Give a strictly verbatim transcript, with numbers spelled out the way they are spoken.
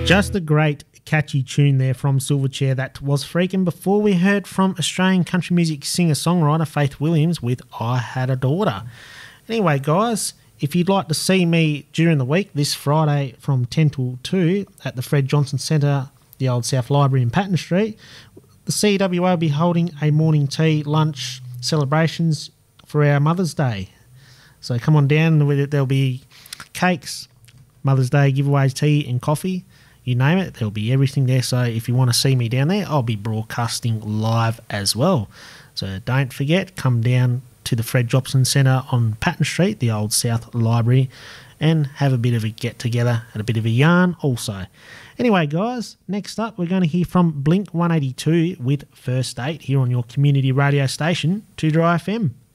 Just a great catchy tune there from Silverchair. That was Freakin' before we heard from Australian country music singer-songwriter Faith Williams with I Had a Daughter. Anyway, guys, if you'd like to see me during the week, this Friday from ten till two at the Fred Johnson Centre, the Old South Library in Patton Street, the C W A will be holding a morning tea, lunch, celebrations for our Mother's Day. So come on down, there'll be cakes, Mother's Day giveaways, tea and coffee. You name it, there'll be everything there. So if you want to see me down there, I'll be broadcasting live as well. So don't forget, come down to the Fred Jobson Centre on Patton Street, the Old South Library, and have a bit of a get-together and a bit of a yarn also. Anyway, guys, next up we're going to hear from Blink one eighty-two with First Date here on your community radio station, two Dry F M.